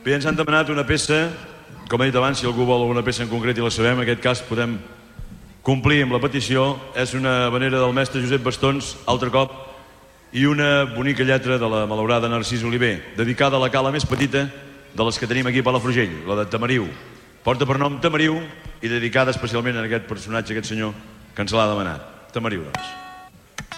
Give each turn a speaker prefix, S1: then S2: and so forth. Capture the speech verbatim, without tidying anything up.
S1: Bé, ens han demanat una peça, com he dit abans, si algú vol alguna peça en concret i la sabem, en aquest cas podem complir amb la petició. És una havanera del mestre Josep Bastons, altre cop, i una bonica lletra de la malaurada Narcís Oliver, dedicada a la cala més petita de les que tenim aquí a Palafrugell, la de Tamariu. Porta per nom Tamariu i dedicada especialment a aquest personatge, aquest senyor, que ens l'ha demanat. Tamariu, doncs.